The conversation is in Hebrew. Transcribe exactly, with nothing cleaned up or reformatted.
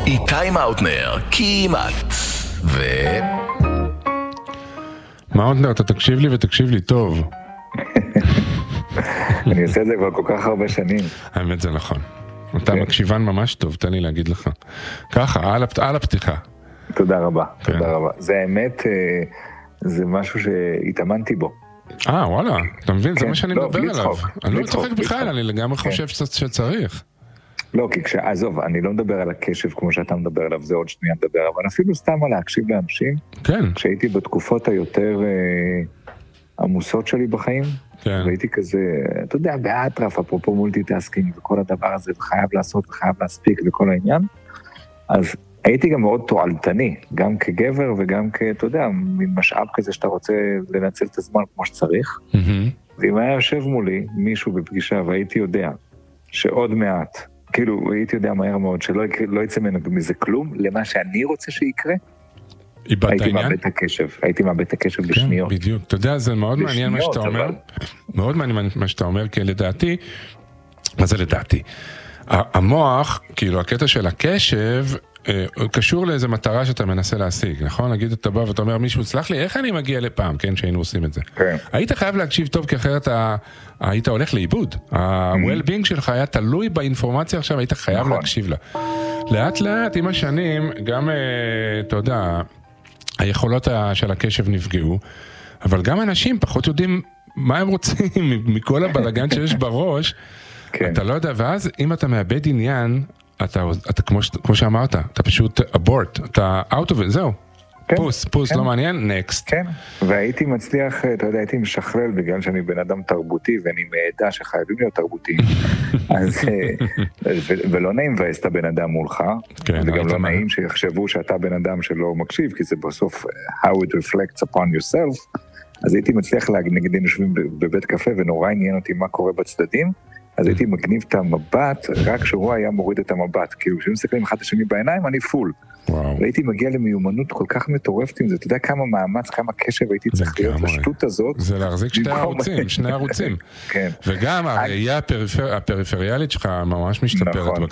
איתי מאוטנר, כמעט. ו... מאוטנר, אתה תקשיב לי ותקשיב לי טוב. אני עושה את זה כבר כל כך הרבה שנים. האמת זה נכון. אתה מקשיבן ממש טוב, תן לי להגיד לך. ככה, על הפתיחה. תודה רבה, תודה רבה. זה האמת, זה משהו שהתאמנתי בו. אה, וואלה, אתה מבין? זה מה שאני מדבר עליו. אני לא צוחק בכלל, אני לגמרי חושב שצריך. לא, כי כשעזוב, אני לא מדבר על הקשב כמו שאתה מדבר עליו, זה עוד שנייה מדבר, אבל אפילו סתם על להקשיב לאנשים. כן. כשהייתי בתקופות היותר עמוסות שלי בחיים, והייתי כזה, אתה יודע, באטרף, אפרופו מולטיטאסקינג וכל הדבר הזה, וחייב לעשות וחייב להספיק וכל העניין, אז הייתי גם מאוד תועלתני, גם כגבר וגם כ, אתה יודע, מין משאב כזה שאתה רוצה לנצל את הזמן כמו שצריך. ואם היה יושב מולי מישהו בפגישה והייתי יודע שעוד מעט, כאילו הייתי יודע מהר מאוד שלא לא יצא ממנו מזה כלום, למה שאני רוצה שיקרה, הייתי מאבד את הקשב, הייתי מאבד את הקשב בשניות. כן, בדיוק. אתה יודע, זה מאוד מעניין מה שאתה אומר, מאוד מעניין מה שאתה אומר, כי לדעתי, מה זה לדעתי? המוח, כאילו הקטע של הקשב, קשור לאיזו מטרה שאתה מנסה להשיג, נכון? נגיד אתה בא ואתה אומר מישהו, סלח לי, איך אני מגיע לפעם, כן, שהיינו עושים את זה? כן. היית חייב להקשיב טוב, כי אחרת היית הולך לאיבוד. ה-well-being שלך היה תלוי באינפורמציה עכשיו, היית חייב להקשיב לה. לאט לאט, עם השנים, גם, אתה יודע, היכולות של הקשב נפגעו, אבל גם אנשים פחות יודעים מה הם רוצים מכל הבלגן שיש בראש, אתה לא יודע, ואז אם אתה מאבד עניין, אתה, אתה כמו, כמו שאמרת, אתה פשוט abort, אתה out of it, זהו. כן, פוס, פוס, כן. לא מעניין, next. כן, והייתי מצליח, אתה יודע, הייתי משכלל בגלל שאני בן אדם תרבותי, ואני מעדה שחייבים להיות תרבותיים. אז, ו- ולא נעים מבאס את הבן אדם מולך, כן, וגם לא מה... נעים שיחשבו שאתה בן אדם שלא מקשיב, כי זה בסוף how it reflects upon yourself. אז הייתי מצליח להגיד, נגיד, יושבים בבית קפה, ונורא עניין אותי מה קורה בצדדים, אז הייתי מגניב את המבט, רק שהוא היה מוריד את המבט, כאילו כשהם מסתכלים אחד השני בעיניים, אני פול. וואו. והייתי מגיע למיומנות כל כך מטורפת עם זה, אתה יודע כמה מאמץ, כמה קשב הייתי צריך להיות לשטות הזאת. זה להחזיק שני ערוצים, שני ערוצים. כן. וגם הראייה הפריפריאלית שלך ממש משתפרת.